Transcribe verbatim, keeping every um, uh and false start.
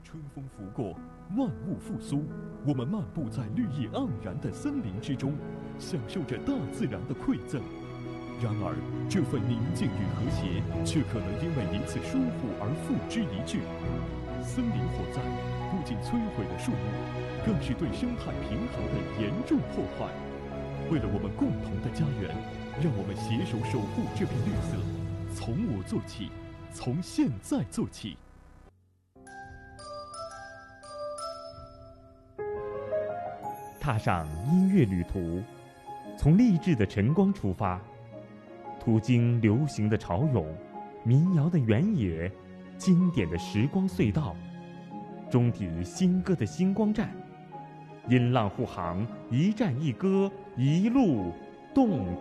春风拂过，万物复苏。我们漫步在绿意盎然的森林之中，享受着大自然的馈赠。然而，这份宁静与和谐，却可能因为一次疏忽而付之一炬。森林火灾不仅摧毁了树木，更是对生态平衡的严重破坏。为了我们共同的家园，让我们携手守护这片绿色，从我做起，从现在做起。 踏上音乐旅途，从励志的晨光出发，途经流行的潮涌、民谣的原野、经典的时光隧道，终抵新歌的星光站。音浪护航，一站一歌，一路动